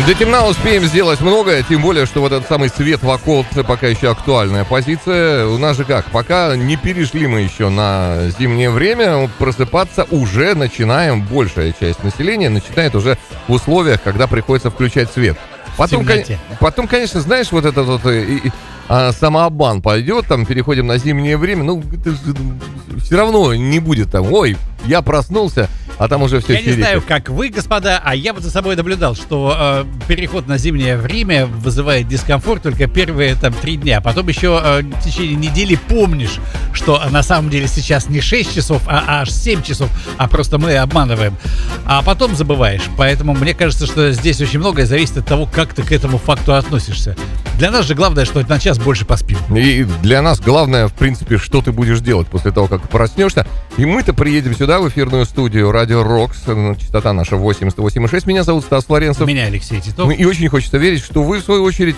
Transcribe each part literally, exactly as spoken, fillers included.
До темна успеем сделать многое, тем более, что вот этот самый свет в околице пока еще актуальная позиция. У нас же как, пока не перешли мы еще на зимнее время, просыпаться уже начинаем, большая часть населения начинает уже в условиях, когда приходится включать свет. Потом, кон- потом конечно, знаешь, вот этот вот и, и, а, самообман пойдет, там, переходим на зимнее время, ну, это же, все равно не будет там, ой, я проснулся, а там уже все. Я не знаю, как вы, господа, а я вот за собой наблюдал, что э, переход на зимнее время вызывает дискомфорт только первые там три дня. Потом еще э, в течение недели помнишь, что на самом деле сейчас не шесть часов, а аж семь часов, а просто мы обманываем. А потом забываешь. Поэтому мне кажется, что здесь очень многое зависит от того, как ты к этому факту относишься. Для нас же главное, что на час больше поспим. И для нас главное, в принципе, что ты будешь делать после того, как проснешься. И мы-то приедем сюда, в эфирную студию Радио Рокс. Частота наша восемьдесят восемь и шесть. Меня зовут Стас Флоренцев. Меня Алексей Титов. И очень хочется верить, что вы, в свою очередь,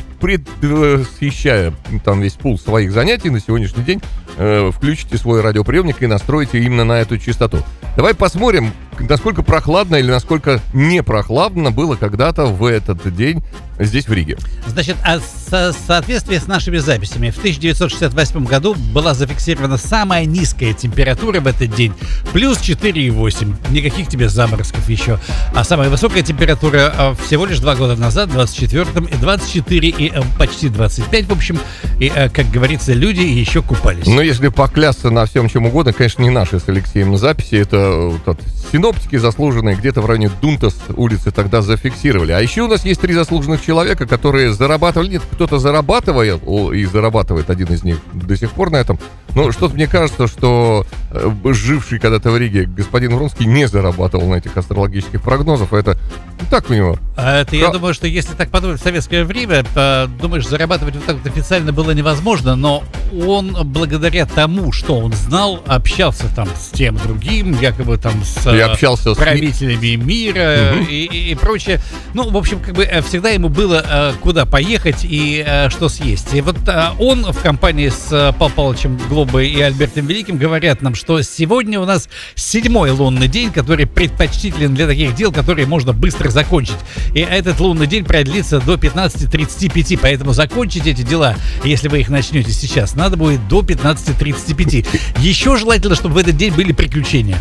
предвосхищая там весь пул своих занятий на сегодняшний день, э, включите свой радиоприемник и настроите именно на эту частоту. Давай посмотрим, насколько прохладно или насколько не прохладно было когда-то в этот день здесь, в Риге. Значит, а в соответствии с нашими записями, в тысяча девятьсот шестьдесят восьмом году была зафиксирована самая низкая температура в этот день, плюс четыре и восемь. Никаких тебе заморозков еще. А самая высокая температура всего лишь два года назад, в двадцать четвёртом, и двадцать четыре, и почти двадцать пять, в общем. И, как говорится, люди еще купались. Но если поклясться на всем чем угодно, конечно, не наши с Алексеем записи, это вот, синоптики заслуженные где-то в районе Дунтас улицы тогда зафиксировали. А еще у нас есть три заслуженных человека, которые зарабатывали, нет, кто-то зарабатывает, о, и зарабатывает один из них до сих пор на этом, но что-то мне кажется, что э, живший когда-то в Риге господин Вронский не зарабатывал на этих астрологических прогнозах, это ну, так у него. А это, я Ха... думаю, что если так подумать в советское время, то, думаешь, зарабатывать вот так вот официально было невозможно, но он, благодаря тому, что он знал, общался там с тем другим, якобы там с и общался правителями с... мира угу. и, и, и прочее. Ну, в общем, как бы всегда ему было э, куда поехать и э, что съесть. И вот э, он в компании с э, Павлом Павловичем Глобой и Альбертом Великим говорят нам, что сегодня у нас седьмой лунный день, который предпочтителен для таких дел, которые можно быстро закончить. И этот лунный день продлится до пятнадцати тридцати пяти, поэтому закончить эти дела, если вы их начнете сейчас, надо будет до пятнадцати тридцати пяти. Еще желательно, чтобы в этот день были приключения.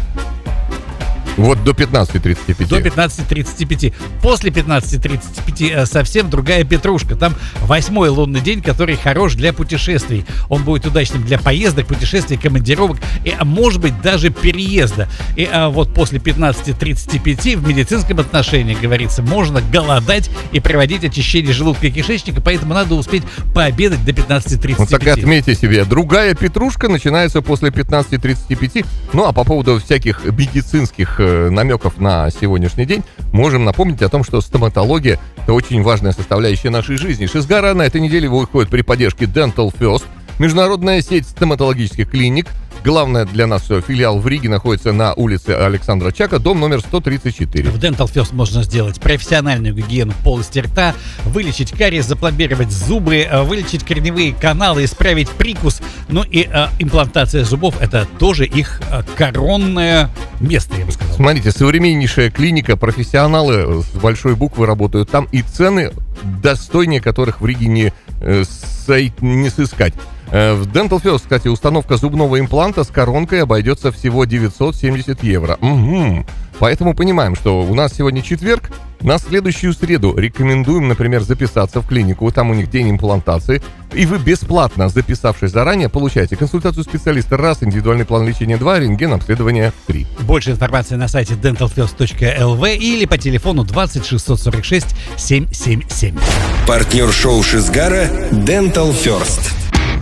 Вот до пятнадцати тридцати пяти. До пятнадцати тридцати пяти. После пятнадцати тридцати пяти совсем другая петрушка. Там восьмой лунный день, который хорош для путешествий. Он будет удачным для поездок, путешествий, командировок и, может быть, даже переезда. И а, вот после пятнадцати тридцати пяти в медицинском отношении, говорится, можно голодать и проводить очищение желудка и кишечника, поэтому надо успеть пообедать до пятнадцати тридцати пяти. Вот так отметьте себе. Другая петрушка начинается после пятнадцати тридцати пяти. Ну, а по поводу всяких медицинских намеков на сегодняшний день, можем напомнить о том, что стоматология – это очень важная составляющая нашей жизни. Шизгара на этой неделе выходит при поддержке Dental First, международная сеть стоматологических клиник. Главное для нас филиал в Риге находится на улице Александра Чака, дом номер сто тридцать четыре. В Dental First можно сделать профессиональную гигиену полости рта, вылечить кариес, запломбировать зубы, вылечить корневые каналы, исправить прикус. Ну и э, имплантация зубов – это тоже их э, коронное место, я бы сказал. Смотрите, современнейшая клиника, профессионалы с большой буквы работают там, и цены, достойнее которых в Риге не, э, сайт, не сыскать. В Dental First, кстати, установка зубного импланта с коронкой обойдется всего девятьсот семьдесят евро. Угу. Поэтому понимаем, что у нас сегодня четверг, на следующую среду рекомендуем, например, записаться в клинику, там у них день имплантации, и вы бесплатно, записавшись заранее, получаете консультацию специалиста раз, индивидуальный план лечения два, рентген, обследование три. Больше информации на сайте дентал ферст точка эл ви или по телефону двадцать шестьсот сорок шесть семь семь семь. Партнер шоу Шизгара Dental First.